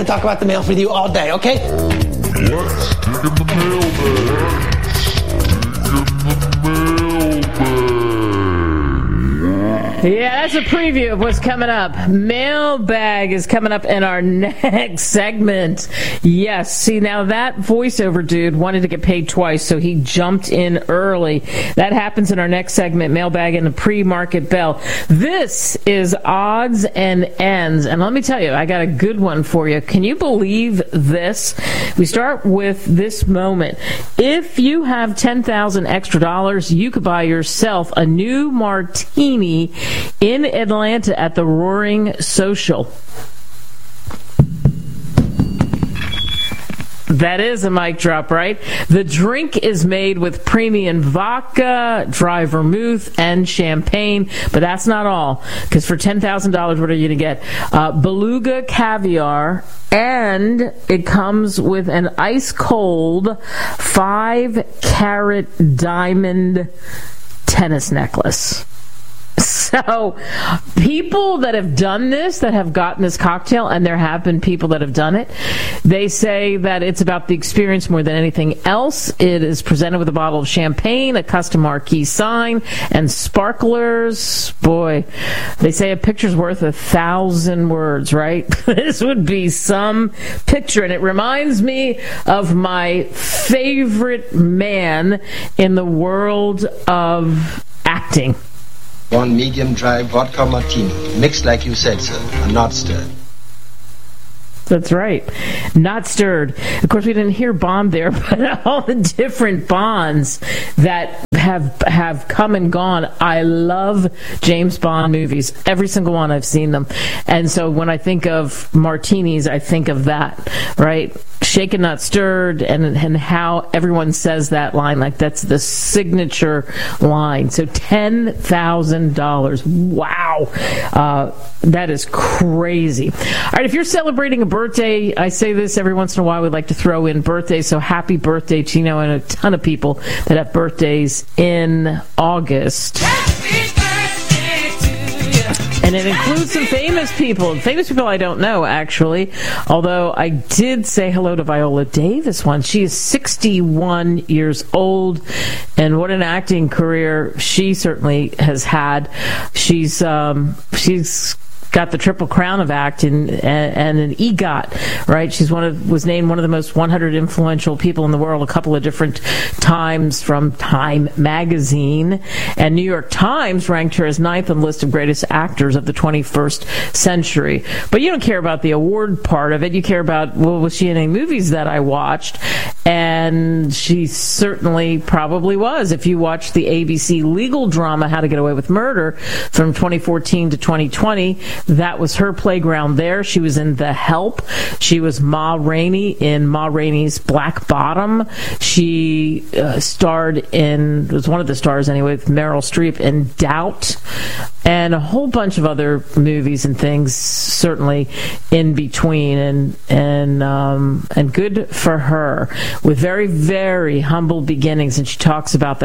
talk about the mail with you all day, okay? Let's dig in the mailbag. Yeah, that's a preview of what's coming up. Mailbag is coming up in our next segment. Yes, see, now that voiceover dude wanted to get paid twice, so he jumped in early. That happens in our next segment, Mailbag and the Pre-Market Bell. This is Odds and Ends, and let me tell you, I got a good one for you. Can you believe this? We start with this moment. If you have $10,000 extra dollars, you could buy yourself a new martini in Atlanta at the Roaring Social. That is a mic drop, right? The drink is made with premium vodka, dry vermouth, and champagne. But that's not all. Because for $10,000, what are you going to get? Beluga caviar. And it comes with an ice-cold 5-carat diamond tennis necklace. So people that have done this, that have gotten this cocktail, and there have been people that have done it, they say that it's about the experience more than anything else. It is presented with a bottle of champagne, a custom marquee sign, and sparklers. Boy, they say a picture's worth 1,000 words, right? This would be some picture, and it reminds me of my favorite man in the world of acting. One medium dry vodka martini, mixed like you said, sir, and not stirred. That's right. Not stirred. Of course, we didn't hear Bond there, but all the different Bonds that have come and gone. I love James Bond movies. Every single one, I've seen them. And so when I think of martinis, I think of that, right? Shaken, not stirred, and how everyone says that line, like that's the signature line. So $10,000. Wow. That is crazy. All right, if you're celebrating a birthday, I say this every once in a while, we'd like to throw in birthdays. So happy birthday to, and a ton of people that have birthdays in August. And it includes some famous people. Famous people I don't know, actually. Although I did say hello to Viola Davis once. She is 61 years old. And what an acting career she certainly has had. She's got the Triple Crown of acting and an EGOT, right? She was named one of the most 100 influential people in the world a couple of different times from Time magazine. And New York Times ranked her as 9th on the list of greatest actors of the 21st century. But you don't care about the award part of it. You care about, well, was she in any movies that I watched? And she certainly probably was. If you watch the ABC legal drama How to Get Away with Murder from 2014 to 2020, that was her playground there. She was in The Help. She was Ma Rainey in Ma Rainey's Black Bottom. She was one of the stars anyway, with Meryl Streep in Doubt, and a whole bunch of other movies and things certainly in between. And good for her, with very, very humble beginnings. And she talks about that.